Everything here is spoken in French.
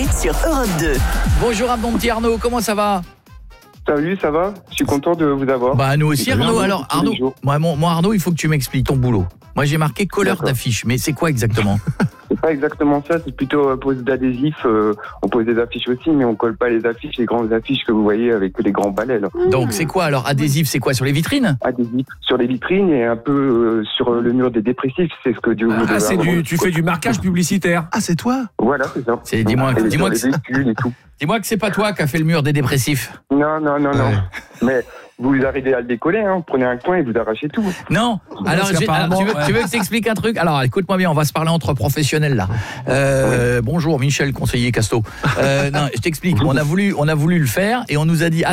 l'été sur Europe 2. Bonjour à mon petit Arnaud, comment ça va ? Salut, ça va ? Je suis content de vous avoir. Bah nous aussi Arnaud. Alors tous les Arnaud, jours. moi Arnaud, il faut que tu m'expliques ton boulot. Moi j'ai marqué colleur D'accord. d'affiche, mais c'est quoi exactement ? C'est pas exactement ça, c'est plutôt pose d'adhésifs. On pose des affiches aussi, mais on colle pas les affiches, les grandes affiches que vous voyez avec les grands balais. Là. Donc c'est quoi alors adhésif, c'est quoi sur les vitrines ? Adhésifs sur les vitrines et un peu sur le mur des dépressifs. C'est ce que Dieu vous devez Tu fais du marquage publicitaire. Ah, c'est toi ? Voilà, c'est ça. C'est dis-moi Et dis-moi sur les véhicules et tout. que c'est pas toi qui as fait le mur des dépressifs. Non. Ouais. Mais vous arrivez à le décoller, hein. Vous prenez un coin et vous arrachez tout. Non. Alors, parce qu'apparemment, tu veux que je t'explique un truc ? Alors écoute-moi bien, on va se parler entre professionnels là. Bonjour Michel, conseiller Casto. Non, je t'explique. On a voulu le faire et on nous a dit